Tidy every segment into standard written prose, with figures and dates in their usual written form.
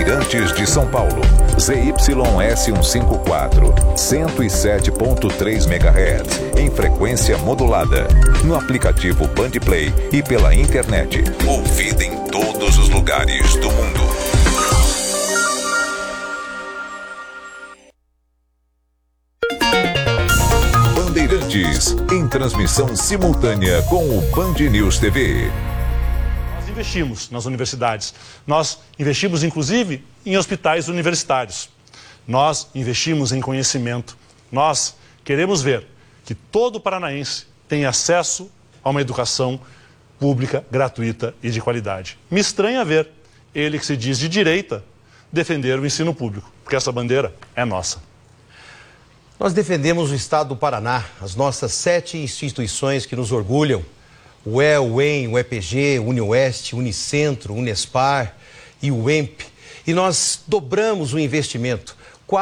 Bandeirantes de São Paulo. ZYS 154, 107.3 MHz, em frequência modulada. No aplicativo Bandplay e pela internet. Ouvida em todos os lugares do mundo. Bandeirantes, em transmissão simultânea com o Band News TV. Nós investimos nas universidades. Nós investimos, inclusive, em hospitais universitários. Nós investimos em conhecimento. Nós queremos ver que todo paranaense tenha acesso a uma educação pública, gratuita e de qualidade. Me estranha ver ele que se diz de direita defender o ensino público, porque essa bandeira é nossa. Nós defendemos o Estado do Paraná, as nossas 7 instituições que nos orgulham, o UEL, o UEM, o EPG, o UniOeste, o Unicentro, o Unespar e o EMP. E nós dobramos o investimento,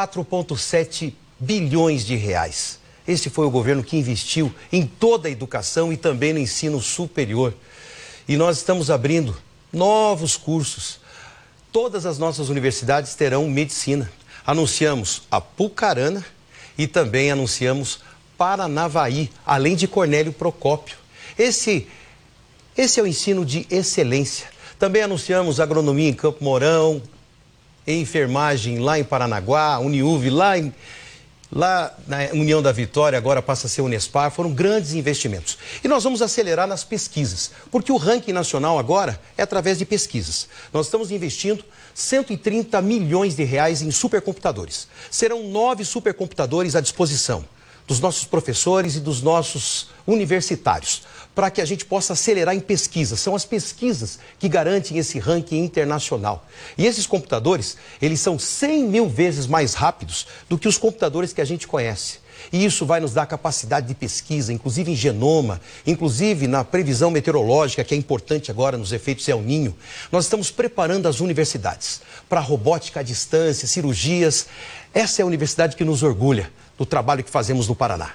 4,7 bilhões de reais. Este foi o governo que investiu em toda a educação e também no ensino superior. E nós estamos abrindo novos cursos. Todas as nossas universidades terão medicina. Anunciamos a Apucarana e também anunciamos Paranavaí, além de Cornélio Procópio. Esse é o ensino de excelência. Também anunciamos agronomia em Campo Mourão, enfermagem lá em Paranaguá, Uniuv lá na União da Vitória, agora passa a ser Unespar. Foram grandes investimentos. E nós vamos acelerar nas pesquisas, porque o ranking nacional agora é através de pesquisas. Nós estamos investindo 130 milhões de reais em supercomputadores. Serão 9 supercomputadores à disposição dos nossos professores e dos nossos universitários, para que a gente possa acelerar em pesquisas. São as pesquisas que garantem esse ranking internacional. E esses computadores, eles são 100 mil vezes mais rápidos do que os computadores que a gente conhece. E isso vai nos dar capacidade de pesquisa, inclusive em genoma, inclusive na previsão meteorológica, que é importante agora nos efeitos El Niño. Nós estamos preparando as universidades para robótica à distância, cirurgias. Essa é a universidade que nos orgulha do trabalho que fazemos no Paraná.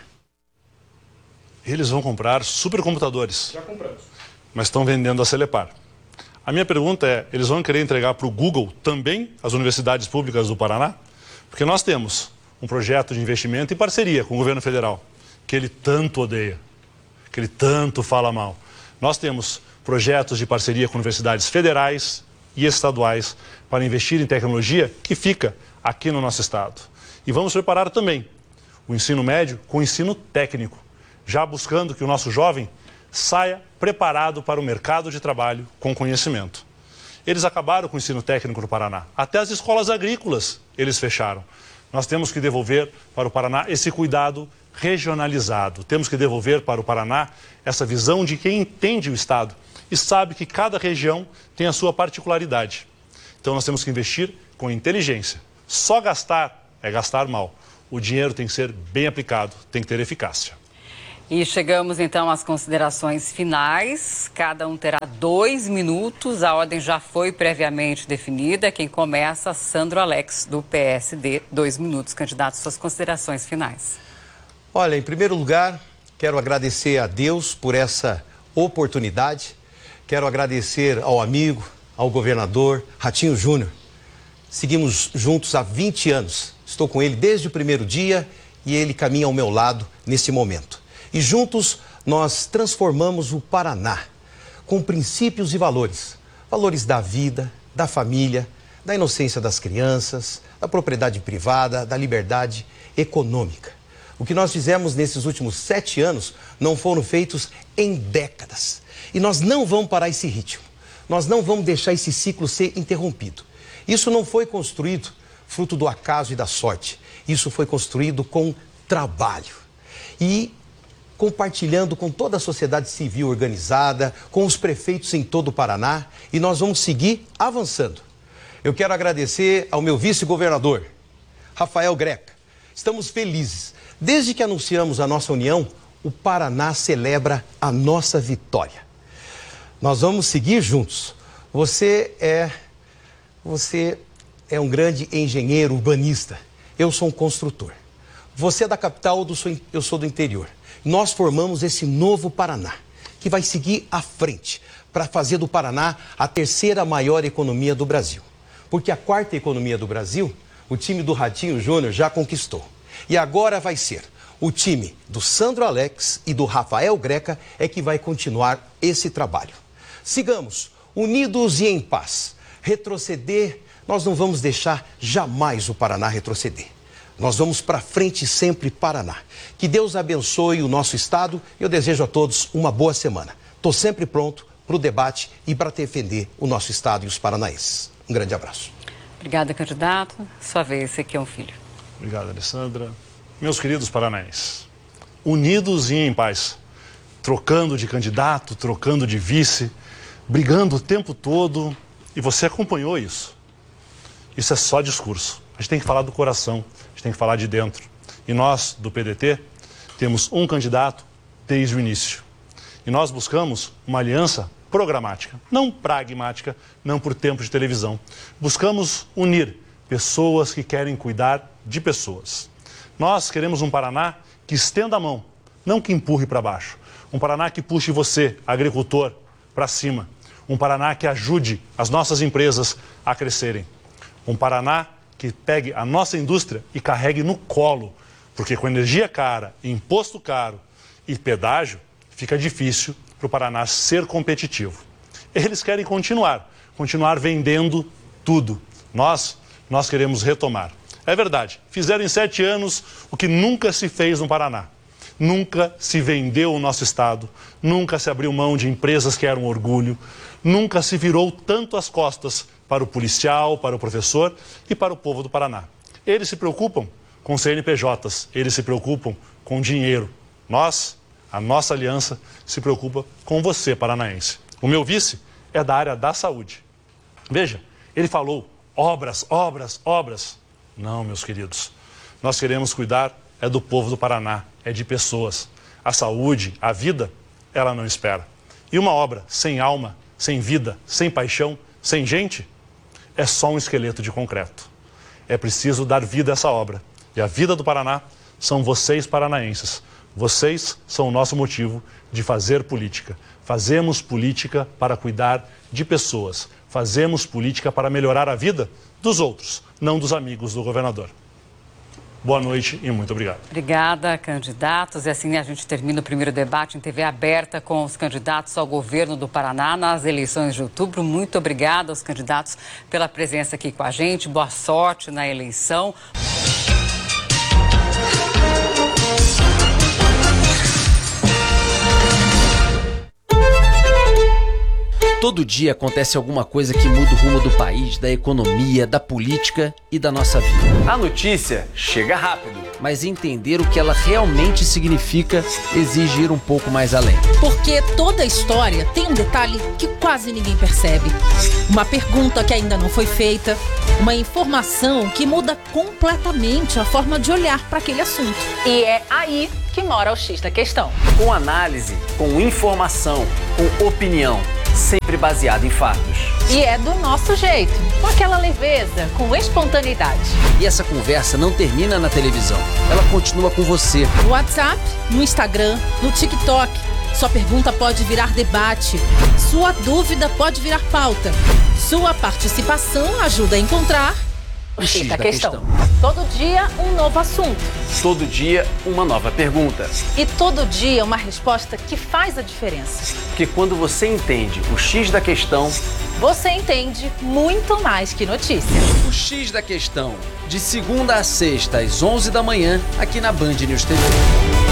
Eles vão comprar supercomputadores. Já compramos. Mas estão vendendo a Celepar. A minha pergunta é, eles vão querer entregar para o Google também as universidades públicas do Paraná? Porque nós temos um projeto de investimento em parceria com o governo federal, que ele tanto odeia, que ele tanto fala mal. Nós temos projetos de parceria com universidades federais e estaduais para investir em tecnologia que fica aqui no nosso estado. E vamos preparar também o ensino médio com o ensino técnico, já buscando que o nosso jovem saia preparado para o mercado de trabalho com conhecimento. Eles acabaram com o ensino técnico no Paraná. Até as escolas agrícolas eles fecharam. Nós temos que devolver para o Paraná esse cuidado regionalizado. Temos que devolver para o Paraná essa visão de quem entende o Estado e sabe que cada região tem a sua particularidade. Então nós temos que investir com inteligência. Só gastar é gastar mal. O dinheiro tem que ser bem aplicado, tem que ter eficácia. E chegamos então às considerações finais. Cada um terá 2 minutos. A ordem já foi previamente definida. Quem começa, Sandro Alex, do PSD. 2 minutos, candidato, suas considerações finais. Olha, em primeiro lugar, quero agradecer a Deus por essa oportunidade. Quero agradecer ao amigo, ao governador Ratinho Júnior. Seguimos juntos há 20 anos. Estou com ele desde o primeiro dia e ele caminha ao meu lado nesse momento. E juntos nós transformamos o Paraná com princípios e valores. Valores da vida, da família, da inocência das crianças, da propriedade privada, da liberdade econômica. O que nós fizemos nesses últimos 7 anos não foram feitos em décadas. E nós não vamos parar esse ritmo. Nós não vamos deixar esse ciclo ser interrompido. Isso não foi construído fruto do acaso e da sorte. Isso foi construído com trabalho. E compartilhando com toda a sociedade civil organizada, com os prefeitos em todo o Paraná, e nós vamos seguir avançando. Eu quero agradecer ao meu vice-governador, Rafael Greca. Estamos felizes. Desde que anunciamos a nossa união, o Paraná celebra a nossa vitória. Nós vamos seguir juntos. Você é um grande engenheiro urbanista. Eu sou um construtor. Você é da capital, eu sou do interior. Nós formamos esse novo Paraná, que vai seguir à frente para fazer do Paraná a 3ª maior economia do Brasil. Porque a quarta economia do Brasil, o time do Ratinho Júnior já conquistou. E agora vai ser o time do Sandro Alex e do Rafael Greca é que vai continuar esse trabalho. Sigamos unidos e em paz. Retroceder, nós não vamos deixar jamais o Paraná retroceder. Nós vamos para frente sempre, Paraná. Que Deus abençoe o nosso estado. Eu desejo a todos uma boa semana. Estou sempre pronto para o debate e para defender o nosso estado e os paranaenses. Um grande abraço. Obrigada, candidato. Sua vez, esse aqui é um filho. Obrigado, Alessandra. Meus queridos paranaenses, unidos e em paz, trocando de candidato, trocando de vice, brigando o tempo todo, e você acompanhou isso. Isso é só discurso. A gente tem que falar do coração, a gente tem que falar de dentro. E nós, do PDT, temos um candidato desde o início. E nós buscamos uma aliança programática, não pragmática, não por tempo de televisão. Buscamos unir pessoas que querem cuidar de pessoas. Nós queremos um Paraná que estenda a mão, não que empurre para baixo. Um Paraná que puxe você, agricultor, para cima. Um Paraná que ajude as nossas empresas a crescerem. Um Paraná que pegue a nossa indústria e carregue no colo. Porque com energia cara, imposto caro e pedágio, fica difícil para o Paraná ser competitivo. Eles querem continuar vendendo tudo. Nós queremos retomar. É verdade, fizeram em 7 anos o que nunca se fez no Paraná. Nunca se vendeu o nosso estado, nunca se abriu mão de empresas que eram orgulho, nunca se virou tanto as costas para o policial, para o professor e para o povo do Paraná. Eles se preocupam com CNPJs, eles se preocupam com dinheiro. A nossa aliança, se preocupa com você, paranaense. O meu vice é da área da saúde. Veja, ele falou obras, obras, obras. Não, meus queridos, nós queremos cuidar do povo do Paraná, de pessoas. A saúde, a vida, ela não espera. E uma obra sem alma, sem vida, sem paixão, sem gente, é só um esqueleto de concreto. É preciso dar vida a essa obra. E a vida do Paraná são vocês, paranaenses. Vocês são o nosso motivo de fazer política. Fazemos política para cuidar de pessoas. Fazemos política para melhorar a vida dos outros, não dos amigos do governador. Boa noite e muito obrigado. Obrigada, candidatos. E assim a gente termina o primeiro debate em TV aberta com os candidatos ao governo do Paraná nas eleições de outubro. Muito obrigada aos candidatos pela presença aqui com a gente. Boa sorte na eleição. Todo dia acontece alguma coisa que muda o rumo do país, da economia, da política e da nossa vida. A notícia chega rápido. Mas entender o que ela realmente significa exige ir um pouco mais além. Porque toda história tem um detalhe que quase ninguém percebe. Uma pergunta que ainda não foi feita, uma informação que muda completamente a forma de olhar para aquele assunto. E é aí que mora o X da questão. Com análise, com informação, com opinião, sempre baseado em fatos. E é do nosso jeito, com aquela leveza, com espontaneidade. E essa conversa não termina na televisão, ela continua com você. No WhatsApp, no Instagram, no TikTok. Sua pergunta pode virar debate, sua dúvida pode virar pauta. Sua participação ajuda a encontrar o X da questão. Todo dia um novo assunto. Todo dia uma nova pergunta. E todo dia uma resposta que faz a diferença. Porque quando você entende o X da questão, você entende muito mais que notícia. O X da questão, de segunda a sexta às 11 da manhã, aqui na Band News TV.